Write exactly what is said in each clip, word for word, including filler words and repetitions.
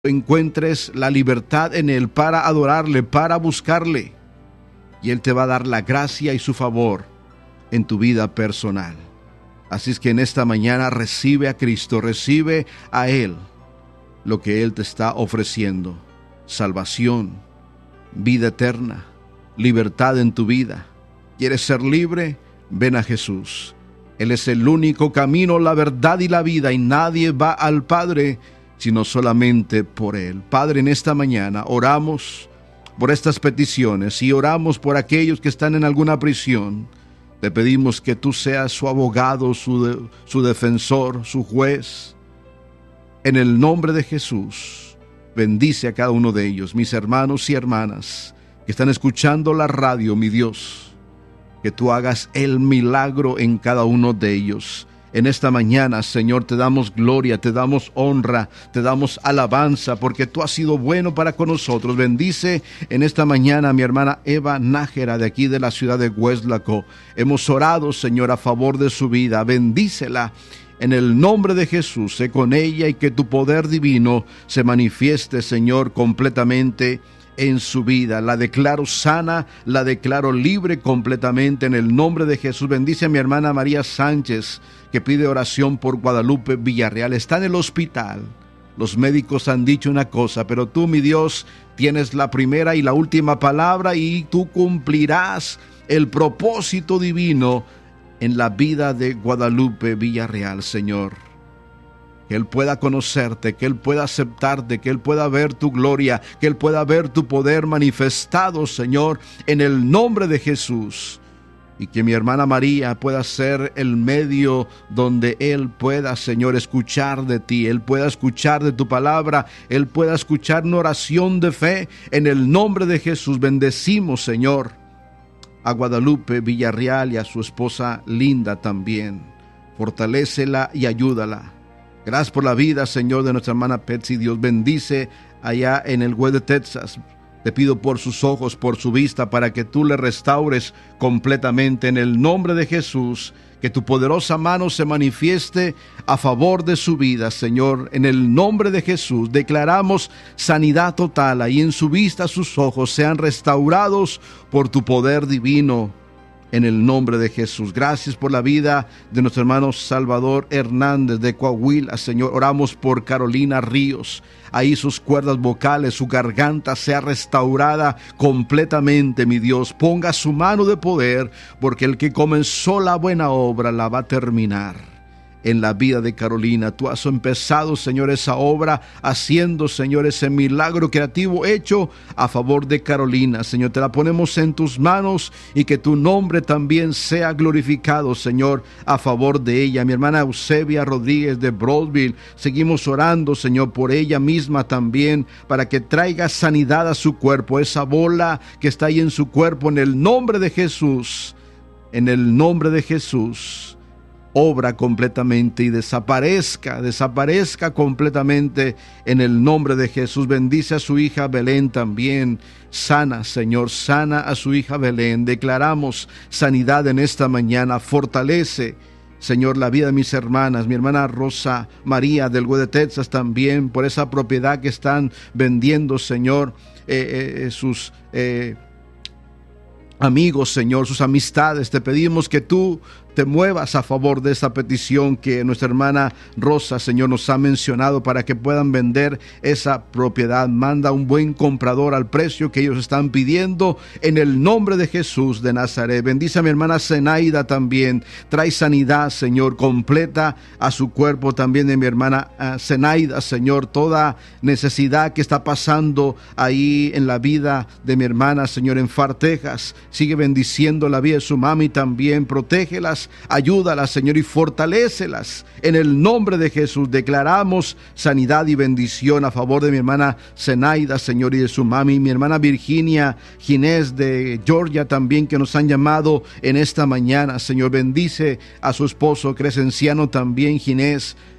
encuentres la libertad en Él para adorarle, para buscarle. Y Él te va a dar la gracia y su favor en tu vida personal. Así es que en esta mañana recibe a Cristo, recibe a Él lo que Él te está ofreciendo. Salvación, vida eterna, libertad en tu vida. ¿Quieres ser libre? Ven a Jesús. Él es el único camino, la verdad y la vida, y nadie va al Padre sino solamente por Él. Padre, en esta mañana oramos por estas peticiones y oramos por aquellos que están en alguna prisión. Te pedimos que tú seas su abogado, su, de, su defensor, su juez. En el nombre de Jesús, bendice a cada uno de ellos, mis hermanos y hermanas que están escuchando la radio, mi Dios, que tú hagas el milagro en cada uno de ellos. En esta mañana, Señor, te damos gloria, te damos honra, te damos alabanza, porque tú has sido bueno para con nosotros. Bendice en esta mañana a mi hermana Eva Nájera, de aquí de la ciudad de Hueslaco. Hemos orado, Señor, a favor de su vida. Bendícela en el nombre de Jesús. Sé con ella y que tu poder divino se manifieste, Señor, completamente en su vida. La declaro sana, la declaro libre completamente en el nombre de Jesús. Bendice a mi hermana María Sánchez, que pide oración por Guadalupe Villarreal. Está en el hospital. Los médicos han dicho una cosa, pero tú, mi Dios, tienes la primera y la última palabra, y tú cumplirás el propósito divino en la vida de Guadalupe Villarreal, Señor. Que Él pueda conocerte, que Él pueda aceptarte, que Él pueda ver tu gloria, que Él pueda ver tu poder manifestado, Señor, en el nombre de Jesús. Y que mi hermana María pueda ser el medio donde Él pueda, Señor, escuchar de ti, Él pueda escuchar de tu palabra, Él pueda escuchar una oración de fe. En el nombre de Jesús bendecimos, Señor, a Guadalupe Villarreal y a su esposa Linda también. Fortalécela y ayúdala. Gracias por la vida, Señor, de nuestra hermana Betsy. Dios bendice allá en el West de Texas. Te pido por sus ojos, por su vista, para que tú le restaures completamente en el nombre de Jesús. Que tu poderosa mano se manifieste a favor de su vida, Señor. En el nombre de Jesús declaramos sanidad total. Ahí en su vista sus ojos sean restaurados por tu poder divino. En el nombre de Jesús. Gracias por la vida de nuestro hermano Salvador Hernández de Coahuila, Señor. Oramos por Carolina Ríos. Ahí sus cuerdas vocales, su garganta sea restaurada completamente, mi Dios. Ponga su mano de poder, porque el que comenzó la buena obra la va a terminar. En la vida de Carolina, tú has empezado, Señor, esa obra, haciendo, Señor, ese milagro creativo hecho a favor de Carolina. Señor, te la ponemos en tus manos, y que tu nombre también sea glorificado, Señor, a favor de ella. Mi hermana Eusebia Rodríguez de Broadville, seguimos orando, Señor, por ella misma también, para que traiga sanidad a su cuerpo, esa bola que está ahí en su cuerpo, en el nombre de Jesús. En el nombre de Jesús. Obra completamente y desaparezca, desaparezca completamente en el nombre de Jesús. Bendice a su hija Belén también. Sana, Señor, sana a su hija Belén. Declaramos sanidad en esta mañana. Fortalece, Señor, la vida de mis hermanas, mi hermana Rosa María del West de Texas también, por esa propiedad que están vendiendo, Señor, eh, eh, sus eh, amigos, Señor, sus amistades. Te pedimos que tú te muevas a favor de esa petición que nuestra hermana Rosa, Señor, nos ha mencionado, para que puedan vender esa propiedad. Manda un buen comprador al precio que ellos están pidiendo, en el nombre de Jesús de Nazaret. Bendice a mi hermana Zenaida también. Trae sanidad, Señor, completa a su cuerpo también de mi hermana uh, Zenaida, Señor. Toda necesidad que está pasando ahí en la vida de mi hermana, Señor, en Far, Texas. Sigue bendiciendo la vida de su mami también. Protégelas, ayúdalas, Señor, y fortalécelas. En el nombre de Jesús declaramos sanidad y bendición a favor de mi hermana Zenaida, Señor, y de su mami. Mi hermana Virginia Ginés de Georgia también, que nos han llamado en esta mañana, Señor. Bendice a su esposo Crescenciano también, Ginés.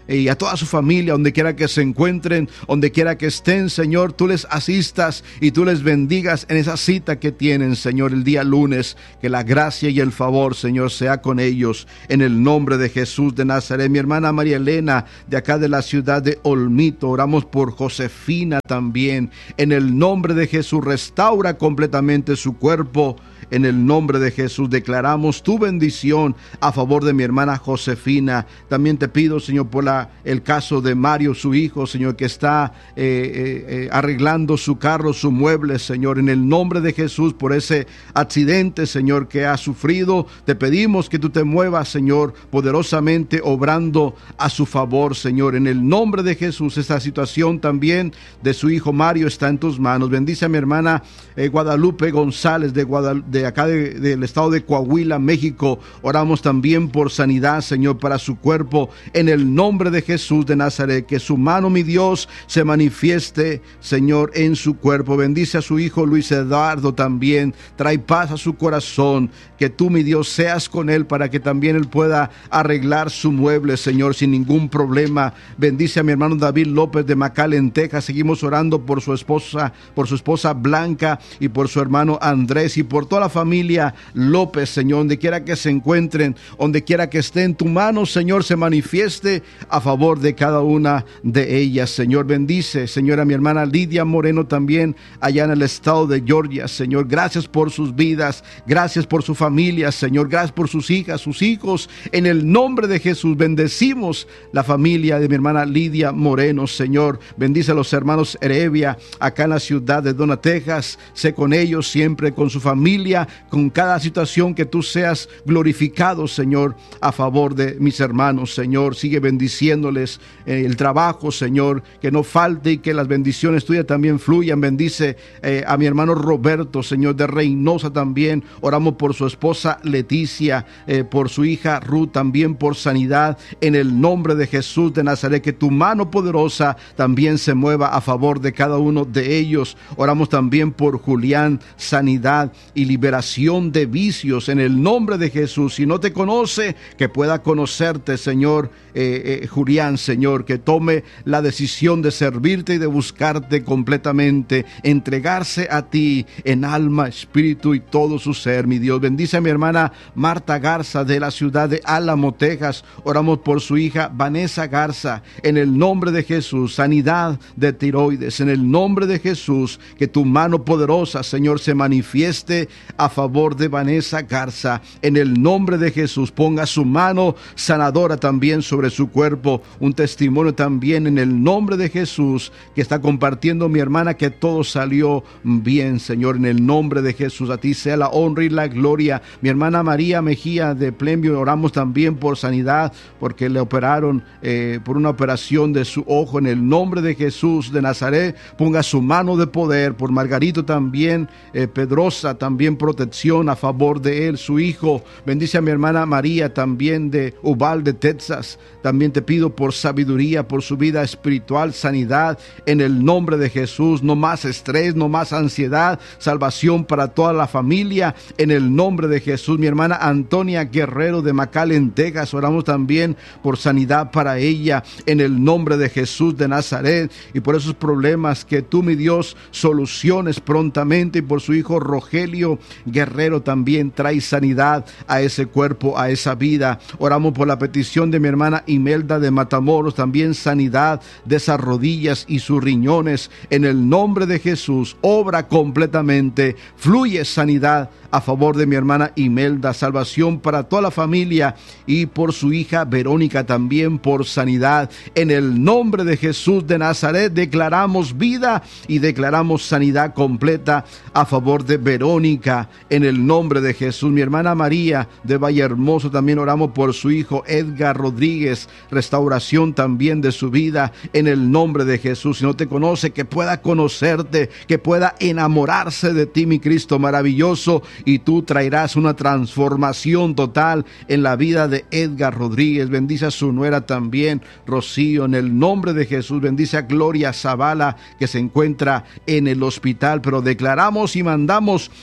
y a toda su familia, donde quiera que se encuentren, donde quiera que estén, Señor, tú les asistas y tú les bendigas en esa cita que tienen, Señor, el día lunes. Que la gracia y el favor, Señor, sea con ellos, en el nombre de Jesús de Nazaret. Mi hermana María Elena, de acá de la ciudad de Olmito, oramos por Josefina también, en el nombre de Jesús. Restaura completamente su cuerpo. En el nombre de Jesús declaramos tu bendición a favor de mi hermana Josefina. También te pido, Señor, por la, el caso de Mario, su hijo, Señor, que está eh, eh, eh, arreglando su carro, su mueble, Señor. En el nombre de Jesús, por ese accidente, Señor, que ha sufrido, te pedimos que tú te muevas, Señor, poderosamente obrando a su favor, Señor. En el nombre de Jesús, esta situación también de su hijo Mario está en tus manos. Bendice a mi hermana eh, Guadalupe González de Guadalupe, de acá de, del estado de Coahuila, México. Oramos también por sanidad, Señor, para su cuerpo, en el nombre de Jesús de Nazaret. Que su mano, mi Dios, se manifieste, Señor, en su cuerpo. Bendice a su hijo Luis Eduardo también. Trae paz a su corazón. Que tú, mi Dios, seas con él para que también él pueda arreglar su mueble, Señor, sin ningún problema. Bendice a mi hermano David López de McAllen, Texas. Seguimos orando por su esposa, por su esposa Blanca y por su hermano Andrés y por toda la familia López, Señor, donde quiera que se encuentren, donde quiera que estén, tu mano, Señor, se manifieste a favor de cada una de ellas, Señor. Bendice, Señor, a mi hermana Lidia Moreno también, allá en el estado de Georgia, Señor. Gracias por sus vidas, gracias por su familia, Señor. Gracias por sus hijas, sus hijos. En el nombre de Jesús, bendecimos la familia de mi hermana Lidia Moreno, Señor. Bendice a los hermanos Heredia, acá en la ciudad de Dona, Texas. Sé con ellos siempre, con su familia, con cada situación, que tú seas glorificado, Señor, a favor de mis hermanos, Señor. Sigue bendiciéndoles eh, el trabajo, Señor, que no falte y que las bendiciones tuyas también fluyan. Bendice eh, a mi hermano Roberto, Señor, de Reynosa también. Oramos por su esposa Leticia, eh, por su hija Ruth, también por sanidad, en el nombre de Jesús de Nazaret. Que tu mano poderosa también se mueva a favor de cada uno de ellos. Oramos también por Julián, sanidad y liberación de vicios, en el nombre de Jesús. Si no te conoce, que pueda conocerte, Señor. eh, eh, Julián, Señor, que tome la decisión de servirte y de buscarte completamente, entregarse a ti en alma, espíritu y todo su ser, mi Dios. Bendice a mi hermana Marta Garza de la ciudad de Álamo, Texas. Oramos por su hija Vanessa Garza, en el nombre de Jesús. Sanidad de tiroides, en el nombre de Jesús. Que tu mano poderosa, Señor, se manifieste a favor de Vanessa Garza, en el nombre de Jesús. Ponga su mano sanadora también sobre su cuerpo. Un testimonio también en el nombre de Jesús que está compartiendo mi hermana, que todo salió bien, Señor, en el nombre de Jesús. A ti sea la honra y la gloria. Mi hermana María Mejía de Plenview, oramos también por sanidad, porque le operaron eh, por una operación de su ojo, en el nombre de Jesús de Nazaret. Ponga su mano de poder por Margarito también, eh, Pedrosa también, protección a favor de él, su hijo. Bendice a mi hermana María también de Uvalde, Texas. También te pido por sabiduría, por su vida espiritual, sanidad en el nombre de Jesús. No más estrés, no más ansiedad, salvación para toda la familia en el nombre de Jesús. Mi hermana Antonia Guerrero de McAllen, Texas, oramos también por sanidad para ella en el nombre de Jesús de Nazaret, y por esos problemas que tú, mi Dios, soluciones prontamente. Y por su hijo Rogelio Guerrero también trae sanidad a ese cuerpo, a esa vida. Oramos por la petición de mi hermana Imelda de Matamoros, también sanidad de esas rodillas y sus riñones en el nombre de Jesús. Obra completamente, fluye sanidad a favor de mi hermana Imelda, salvación para toda la familia, y por su hija Verónica también por sanidad en el nombre de Jesús de Nazaret. Declaramos vida y declaramos sanidad completa a favor de Verónica en el nombre de Jesús. Mi hermana María de Valle Hermoso, también oramos por su hijo Edgar Rodríguez, restauración también de su vida en el nombre de Jesús. Si no te conoce, que pueda conocerte, que pueda enamorarse de ti, mi Cristo maravilloso, y tú traerás una transformación total en la vida de Edgar Rodríguez. Bendice a su nuera también, Rocío, en el nombre de Jesús. Bendice a Gloria Zavala, que se encuentra en el hospital, pero declaramos y mandamos una palabra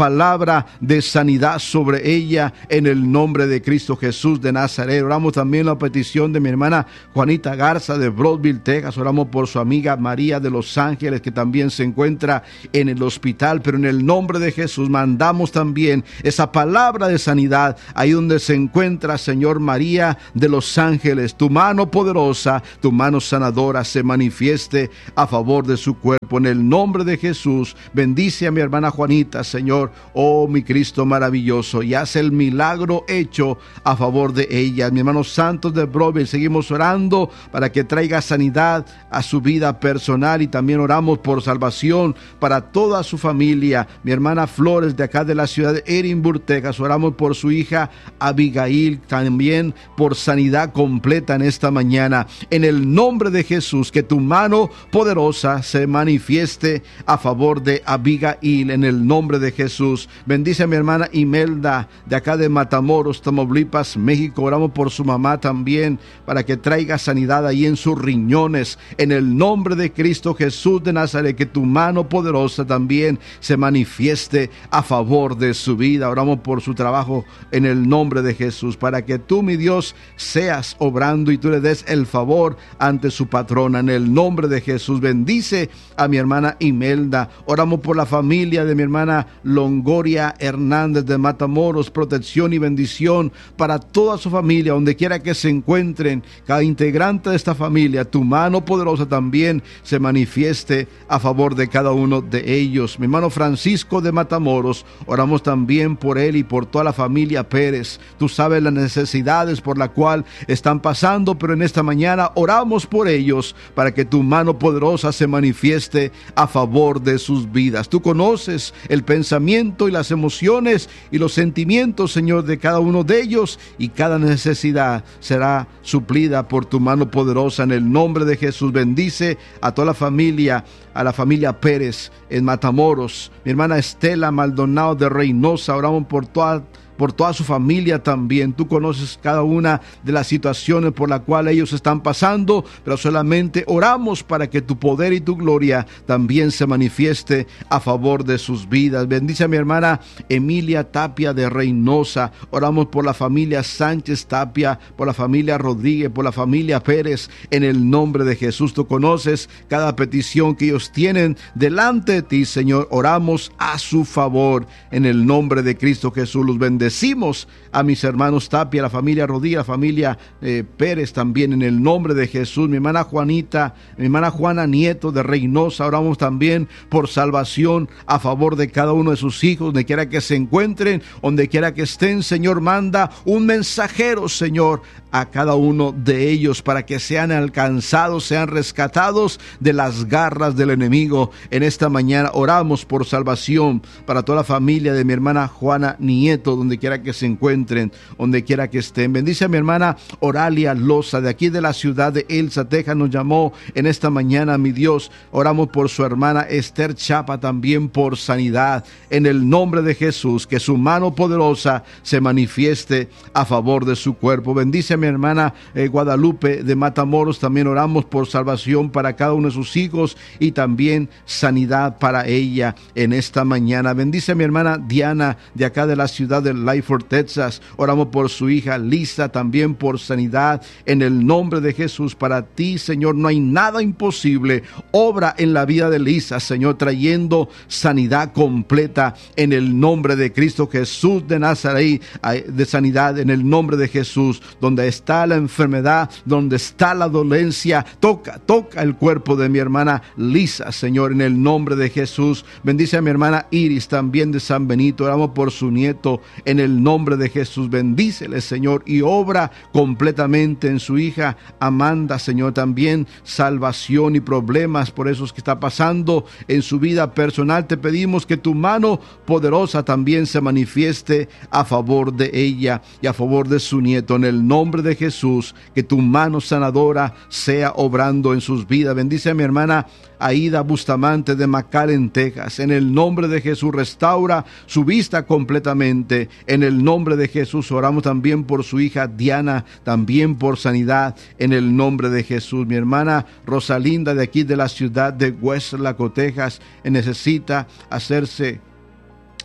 palabra de sanidad sobre ella en el nombre de Cristo Jesús de Nazaret. Oramos también la petición de mi hermana Juanita Garza de Broadville, Texas. Oramos por su amiga María de Los Ángeles, que también se encuentra en el hospital, pero en el nombre de Jesús mandamos también esa palabra de sanidad ahí donde se encuentra, Señor. María de Los Ángeles, tu mano poderosa, tu mano sanadora se manifieste a favor de su cuerpo en el nombre de Jesús. Bendice a mi hermana Juanita, Señor, oh mi Cristo maravilloso, y haz el milagro hecho a favor de ella. Mi hermano Santos de Broadville, seguimos orando para que traiga sanidad a su vida personal, y también oramos por salvación para toda su familia. Mi hermana Flores de acá de la ciudad de Edinburgh, Texas, oramos por su hija Abigail, también por sanidad completa en esta mañana. En el nombre de Jesús, que tu mano poderosa se manifieste a favor de Abigail en el nombre de Jesús. Bendice a mi hermana Imelda de acá de Matamoros, Tamaulipas, México. Oramos por su mamá también para que traiga sanidad ahí en sus riñones en el nombre de Cristo Jesús de Nazaret. Que tu mano poderosa también se manifieste a favor de su vida. Oramos por su trabajo en el nombre de Jesús, para que tú, mi Dios, seas obrando y tú le des el favor ante su patrona en el nombre de Jesús. Bendice a mi hermana Imelda. Oramos por la familia de mi hermana Longoria Hernández de Matamoros, protección y bendición para toda su familia, donde quiera que se encuentren, cada integrante de esta familia. Tu mano poderosa también se manifieste a favor de cada uno de ellos. Mi hermano Francisco de Matamoros, oramos también por él y por toda la familia Pérez. Tú sabes las necesidades por la cual están pasando, pero en esta mañana oramos por ellos para que tu mano poderosa se manifieste a favor de sus vidas. Tú conoces el pensamiento y las emociones y los sentimientos, Señor, de cada uno de ellos, y cada necesidad será suplida por tu mano poderosa en el nombre de Jesús. Bendice a toda la familia, a la familia Pérez en Matamoros. Mi hermana Estela Maldonado de Reynosa, oramos por toda por toda su familia también. Tú conoces cada una de las situaciones por las cuales ellos están pasando, pero solamente oramos para que tu poder y tu gloria también se manifieste a favor de sus vidas. Bendice a mi hermana Emilia Tapia de Reynosa. Oramos por la familia Sánchez Tapia, por la familia Rodríguez, por la familia Pérez, en el nombre de Jesús. Tú conoces cada petición que ellos tienen delante de ti, Señor. Oramos a su favor en el nombre de Cristo Jesús. Los bendecimos. Decimos a mis hermanos Tapia, la familia Rodríguez, la familia eh, Pérez también en el nombre de Jesús. Mi hermana Juanita, mi hermana Juana Nieto de Reynosa, oramos también por salvación a favor de cada uno de sus hijos, donde quiera que se encuentren, donde quiera que estén. Señor, manda un mensajero, Señor, a cada uno de ellos para que sean alcanzados, sean rescatados de las garras del enemigo. En esta mañana oramos por salvación para toda la familia de mi hermana Juana Nieto, donde quiera que se encuentren, donde quiera que estén. Bendice a mi hermana Oralia Loza, de aquí de la ciudad de Elsa, Texas, nos llamó en esta mañana, mi Dios. Oramos por su hermana Esther Chapa, también por sanidad, en el nombre de Jesús, que su mano poderosa se manifieste a favor de su cuerpo. Bendice a mi hermana eh, Guadalupe de Matamoros, también oramos por salvación para cada uno de sus hijos y también sanidad para ella en esta mañana. Bendice a mi hermana Diana, de acá de la ciudad de Lyford, Texas. Oramos por su hija Lisa, también por sanidad en el nombre de Jesús. Para ti, Señor, no hay nada imposible. Obra en la vida de Lisa, Señor, trayendo sanidad completa en el nombre de Cristo Jesús de Nazaret, de sanidad en el nombre de Jesús. Donde está la enfermedad, donde está la dolencia, toca, toca el cuerpo de mi hermana Lisa, Señor, en el nombre de Jesús. Bendice a mi hermana Iris, también de San Benito. Oramos por su nieto en el nombre de Jesús. Bendícele, Señor, y obra completamente en su hija Amanda, Señor. También salvación y problemas por esos que está pasando en su vida personal. Te pedimos que tu mano poderosa también se manifieste a favor de ella y a favor de su nieto, en el nombre de Jesús. Que tu mano sanadora sea obrando en sus vidas. Bendice a mi hermana Aida Bustamante de McAllen, Texas. En el nombre de Jesús, restaura su vista completamente. En el nombre de Jesús, oramos también por su hija Diana, también por sanidad. En el nombre de Jesús, mi hermana Rosalinda, de aquí de la ciudad de Westlaco, Texas, necesita hacerse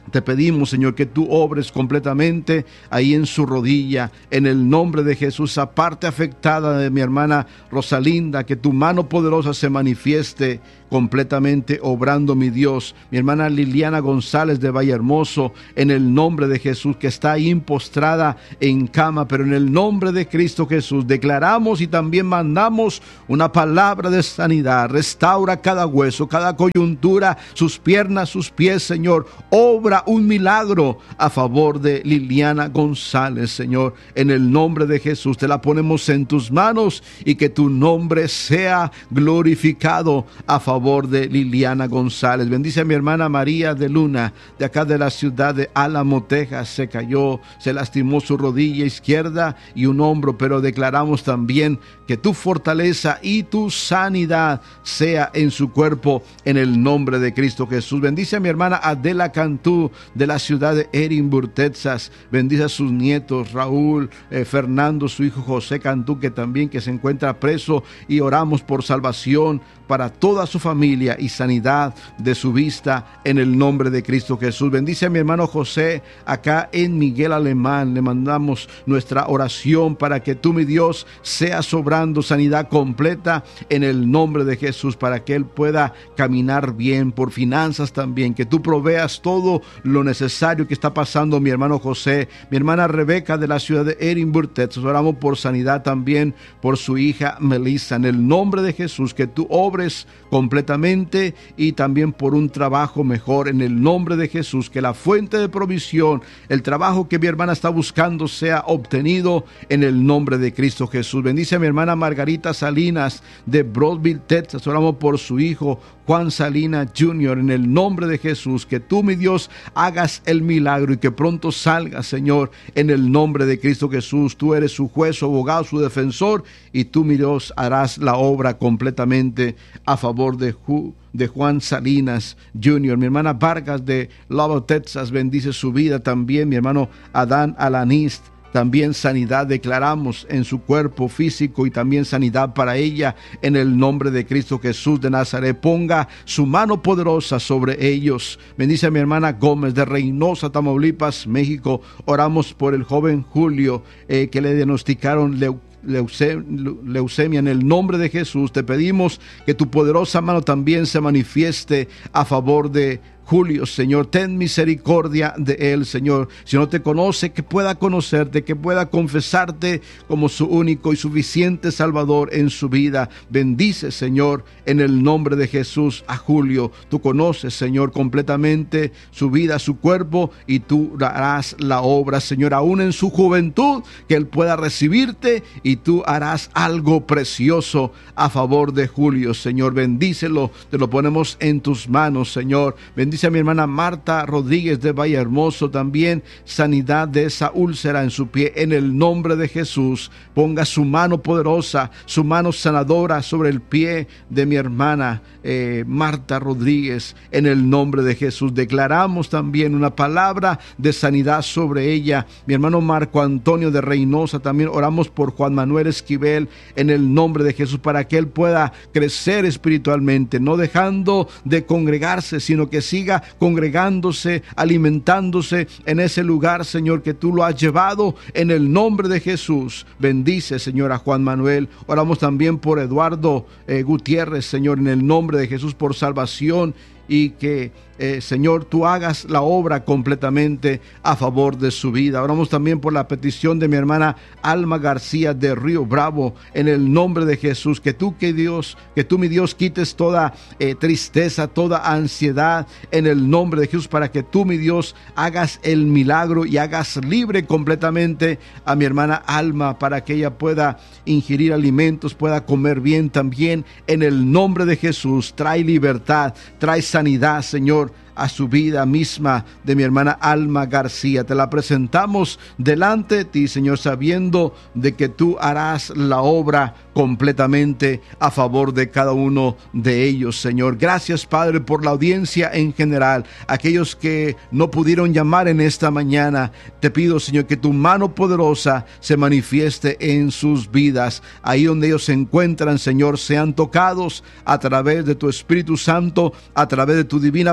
Te pedimos, Señor, que tú obres completamente ahí en su rodilla, en el nombre de Jesús. Esa parte afectada de mi hermana Rosalinda, que tu mano poderosa se manifieste completamente obrando, mi Dios. Mi hermana Liliana González de Vallehermoso, en el nombre de Jesús, que está ahí postrada en cama, pero en el nombre de Cristo Jesús declaramos y también mandamos una palabra de sanidad. Restaura cada hueso, cada coyuntura, sus piernas, sus pies, Señor. Obra un milagro a favor de Liliana González, Señor. En el nombre de Jesús te la ponemos en tus manos y que tu nombre sea glorificado a favor de Liliana González. Bendice a mi hermana María de Luna, de acá de la ciudad de Álamo, Texas. Se cayó, se lastimó su rodilla izquierda y un hombro, pero declaramos también que tu fortaleza y tu sanidad sea en su cuerpo en el nombre de Cristo Jesús. Bendice a mi hermana Adela Cantú de la ciudad de Edinburgh, Texas. Bendice a sus nietos Raúl, eh, Fernando, su hijo José Cantú, que también que se encuentra preso, y oramos por salvación para toda su familia y sanidad de su vista en el nombre de Cristo Jesús. Bendice a mi hermano José acá en Miguel Alemán. Le mandamos nuestra oración para que tú, mi Dios, seas obrando sanidad completa en el nombre de Jesús, para que él pueda caminar bien, por finanzas también, que tú proveas todo lo necesario que está pasando mi hermano José. Mi hermana Rebeca de la ciudad de Edinburgh, Texas, oramos por sanidad también por su hija Melissa, en el nombre de Jesús, que tú obres completamente, y también por un trabajo mejor en el nombre de Jesús, que la fuente de provisión, el trabajo que mi hermana está buscando, sea obtenido en el nombre de Cristo Jesús. Bendice a mi hermana Margarita Salinas de Broadville, Texas. Oramos por su hijo Juan Salinas junior en el nombre de Jesús, que tú, mi Dios, hagas el milagro y que pronto salga, Señor, en el nombre de Cristo Jesús. Tú eres su juez, su abogado, su defensor, y tú, mi Dios, harás la obra completamente a favor de Ju de Juan Salinas junior Mi hermana Vargas de Lubbock, Texas, bendice su vida también. Mi hermano Adán Alanís, también sanidad declaramos en su cuerpo físico, y también sanidad para ella en el nombre de Cristo Jesús de Nazaret. Ponga su mano poderosa sobre ellos. Bendice a mi hermana Gómez de Reynosa, Tamaulipas, México. Oramos por el joven Julio eh, que le diagnosticaron leucemia. leucemia en el nombre de Jesús. Te pedimos que tu poderosa mano también se manifieste a favor de Julio, Señor. Ten misericordia de él, Señor. Si no te conoce, que pueda conocerte, que pueda confesarte como su único y suficiente Salvador en su vida. Bendice, Señor, en el nombre de Jesús a Julio. Tú conoces, Señor, completamente su vida, su cuerpo, y tú harás la obra, Señor, aún en su juventud, que él pueda recibirte, y tú harás algo precioso a favor de Julio, Señor. Bendícelo, te lo ponemos en tus manos, Señor. Bendice Dice a mi hermana Marta Rodríguez de Vallehermoso también sanidad de esa úlcera en su pie en el nombre de Jesús. Ponga su mano poderosa, su mano sanadora sobre el pie de mi hermana eh, Marta Rodríguez en el nombre de Jesús. Declaramos también una palabra de sanidad sobre ella. Mi hermano Marco Antonio de Reynosa, también oramos por Juan Manuel Esquivel en el nombre de Jesús, para que él pueda crecer espiritualmente, no dejando de congregarse, sino que siga congregándose, alimentándose en ese lugar, Señor, que tú lo has llevado en el nombre de Jesús. Bendice, Señor, a Juan Manuel. Oramos también por Eduardo eh, Gutiérrez, Señor, en el nombre de Jesús, por salvación, y que eh, Señor, tú hagas la obra completamente a favor de su vida. Oramos también por la petición de mi hermana Alma García de Río Bravo, en el nombre de Jesús, que tú, que Dios, que tú, mi Dios, quites toda eh, tristeza, toda ansiedad en el nombre de Jesús, para que tú, mi Dios, hagas el milagro y hagas libre completamente a mi hermana Alma, para que ella pueda ingerir alimentos, pueda comer bien también en el nombre de Jesús. Trae libertad, trae sanidad, Señor, a su vida misma de mi hermana Alma García. Te la presentamos delante de ti, Señor, sabiendo de que tú harás la obra completamente a favor de cada uno de ellos, Señor. Gracias, Padre, por la audiencia en general. Aquellos que no pudieron llamar en esta mañana, te pido, Señor, que tu mano poderosa se manifieste en sus vidas. Ahí donde ellos se encuentran, Señor, sean tocados a través de tu Espíritu Santo, a través de tu divina presencia,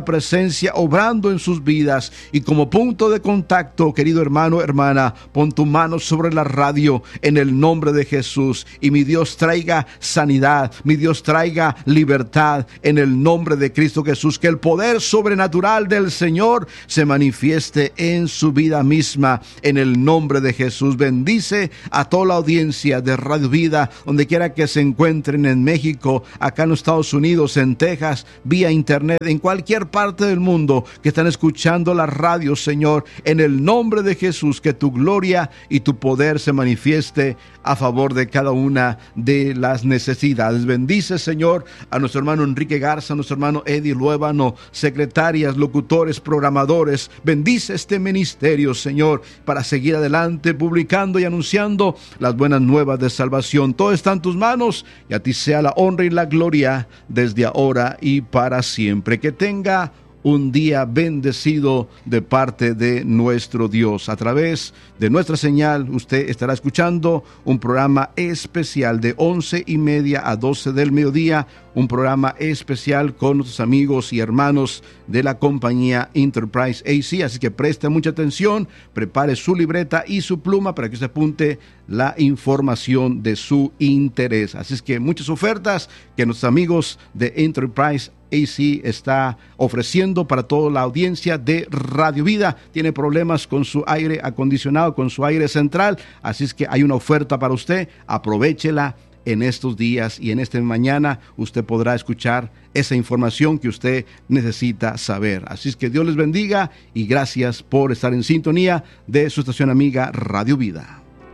presencia obrando en sus vidas. Y como punto de contacto, querido hermano, hermana, pon tu mano sobre la radio en el nombre de Jesús. Y mi Dios traiga sanidad, mi Dios traiga libertad en el nombre de Cristo Jesús. Que el poder sobrenatural del Señor se manifieste en su vida misma en el nombre de Jesús. Bendice a toda la audiencia de Radio Vida, donde quiera que se encuentren, en México, acá en los Estados Unidos, en Texas, vía internet, en cualquier parte del mundo que están escuchando la radio, Señor, en el nombre de Jesús, que tu gloria y tu poder se manifieste a favor de cada una de las necesidades. Bendice, Señor, a nuestro hermano Enrique Garza, a nuestro hermano Eddie Luébano, secretarias, locutores, programadores. Bendice este ministerio, Señor, para seguir adelante, publicando y anunciando las buenas nuevas de salvación. Todo está en tus manos y a ti sea la honra y la gloria desde ahora y para siempre. Que tenga un día bendecido de parte de nuestro Dios. A través de nuestra señal, usted estará escuchando un programa especial de once y media a doce del mediodía, un programa especial con nuestros amigos y hermanos de la compañía Enterprise A C. Así que preste mucha atención, prepare su libreta y su pluma para que se apunte la información de su interés. Así es que muchas ofertas que nuestros amigos de Enterprise A C está ofreciendo para toda la audiencia de Radio Vida. Tiene problemas con su aire acondicionado, con su aire central, así es que hay una oferta para usted. Aprovéchela en estos días y en esta mañana usted podrá escuchar esa información que usted necesita saber. Así es que Dios les bendiga y gracias por estar en sintonía de su estación amiga Radio Vida.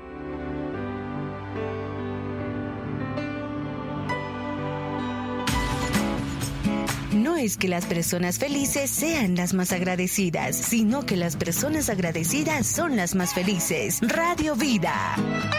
No es que las personas felices sean las más agradecidas, sino que las personas agradecidas son las más felices. Radio Vida.